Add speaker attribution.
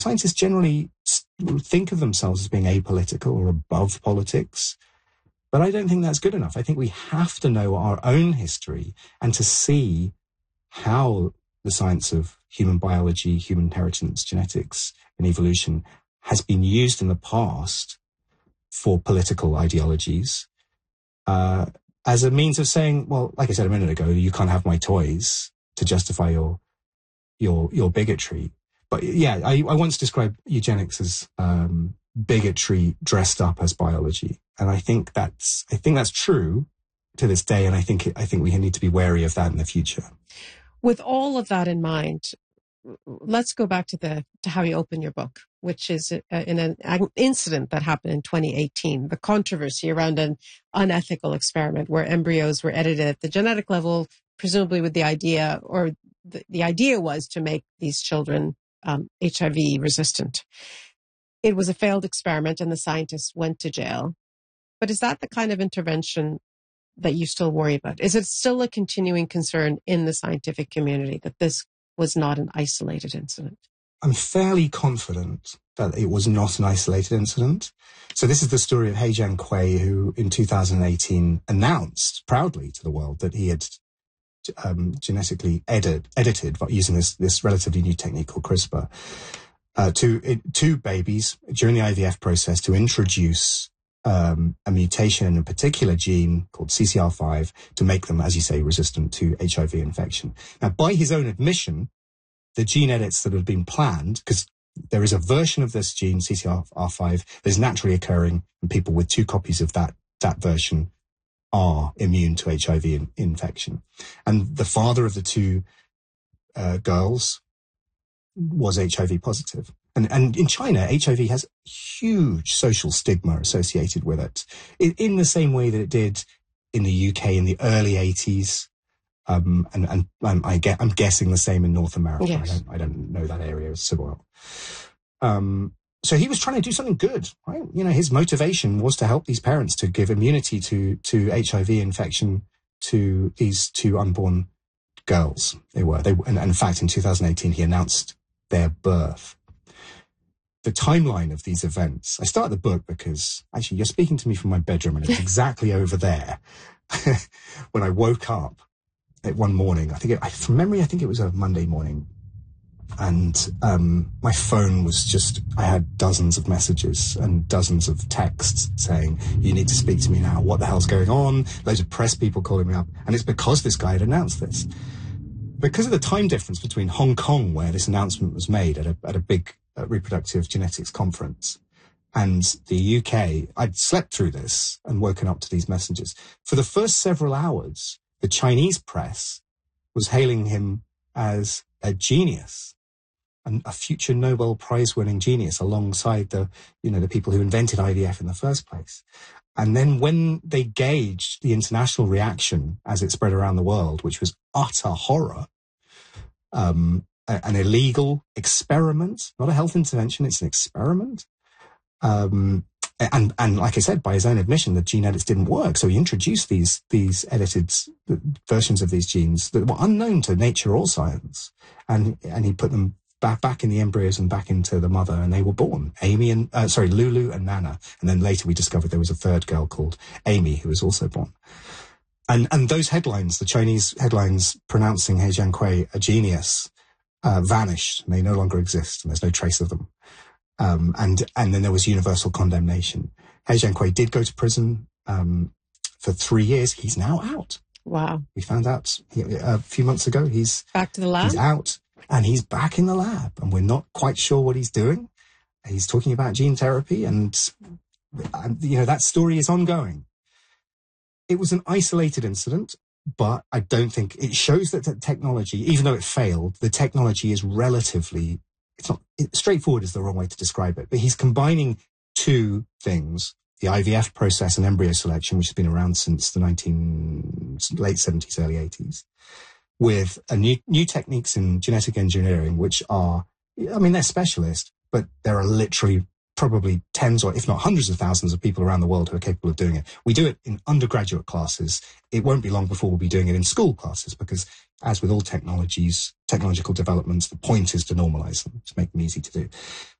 Speaker 1: scientists generally think of themselves as being apolitical or above politics. But I don't think that's good enough. I think we have to know our own history and to see how the science of human biology, human inheritance, genetics, and evolution has been used in the past for political ideologies as a means of saying, well, like I said a minute ago, you can't have my toys to justify your bigotry. But yeah, I once described eugenics as bigotry dressed up as biology, and I think that's true to this day, and I think we need to be wary of that in the future.
Speaker 2: With all of that in mind, let's go back to how you open your book, which is in an incident that happened in 2018, the controversy around an unethical experiment where embryos were edited at the genetic level, presumably with the idea, or the idea was to make these children HIV resistant. It was a failed experiment and the scientists went to jail. But is that the kind of intervention that you still worry about? Is it still a continuing concern in the scientific community that this was not an isolated incident?
Speaker 1: I'm fairly confident that it was not an isolated incident. So this is the story of He Jiankui, who in 2018 announced proudly to the world that he had genetically edited using this relatively new technique called CRISPR to babies during the IVF process to introduce a mutation in a particular gene called CCR5 to make them, as you say, resistant to HIV infection. Now, by his own admission, the gene edits that had been planned, because there is a version of this gene, CCR5, that is naturally occurring, and people with 2 copies of that version are immune to HIV infection. And the father of the 2 girls was HIV positive. And in China, HIV has huge social stigma associated with it, in the same way that it did in the UK in the early 80s. And I'm guessing the same in North America.
Speaker 2: Yes.
Speaker 1: I don't know that area so well. So he was trying to do something good, right? You know, his motivation was to help these parents to give immunity to HIV infection to these 2 unborn girls. And in fact, in 2018, he announced their birth. The timeline of these events, I start the book because actually you're speaking to me from my bedroom and it's exactly over there. When I woke up one morning, from memory, I think it was a Monday morning. And my phone was I had dozens of messages and dozens of texts saying, you need to speak to me now. What the hell's going on? Loads of press people calling me up. And it's because this guy had announced this. Because of the time difference between Hong Kong, where this announcement was made at a big reproductive genetics conference, and the UK, I'd slept through this and woken up to these messages. For the first several hours, the Chinese press was hailing him as a genius, and a future Nobel Prize-winning genius alongside the people who invented IVF in the first place. And then when they gauged the international reaction as it spread around the world, which was utter horror, an illegal experiment, not a health intervention, it's an experiment. And like I said, by his own admission, the gene edits didn't work. So he introduced these edited versions of these genes that were unknown to nature or science. And he put them back in the embryos and back into the mother, and they were born. Lulu and Nana. And then later we discovered there was a 3rd girl called Amy who was also born. And those headlines, the Chinese headlines pronouncing He Jiankui a genius, vanished. And they no longer exist, and there's no trace of them. And then there was universal condemnation. He Jiankui did go to prison for 3 years. He's now out.
Speaker 2: Wow.
Speaker 1: We found out a few months ago. He's
Speaker 2: back to the lab.
Speaker 1: He's out. And he's back in the lab, and we're not quite sure what he's doing. He's talking about gene therapy, and that story is ongoing. It was an isolated incident, but I don't think it shows that the technology, even though it failed, the technology is straightforward is the wrong way to describe it, but he's combining 2 things: the IVF process and embryo selection, which has been around since the late 70s, early 80s. With new techniques in genetic engineering, which are, they're specialist, but there are literally probably tens or if not hundreds of thousands of people around the world who are capable of doing it. We do it in undergraduate classes. It won't be long before we'll be doing it in school classes, because as with all technological developments, the point is to normalize them, to make them easy to do.